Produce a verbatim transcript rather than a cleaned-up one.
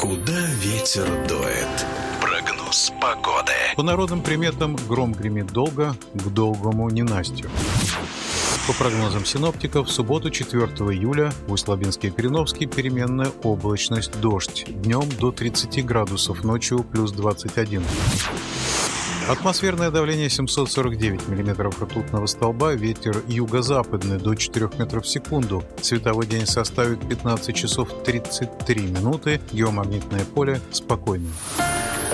Куда ветер дует? Прогноз погоды. По народным приметам, гром гремит долго, к долгому ненастью. По прогнозам синоптиков, в субботу, четвёртого июля, в Усть-Лабинске и Кореновске переменная облачность, дождь. Днем до тридцати градусов, ночью плюс двадцать один. Атмосферное давление семьсот сорок девять миллиметров ртутного столба, ветер юго-западный до четырёх метров в секунду. Световой день составит пятнадцать часов тридцать три минуты, геомагнитное поле спокойное.